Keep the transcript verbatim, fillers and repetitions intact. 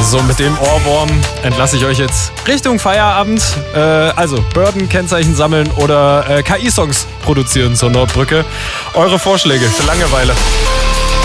So, mit dem Ohrwurm entlasse ich euch jetzt Richtung Feierabend. Äh, also, Burden-Kennzeichen sammeln oder äh, K I-Songs produzieren zur Nordbrücke. Eure Vorschläge für Langeweile.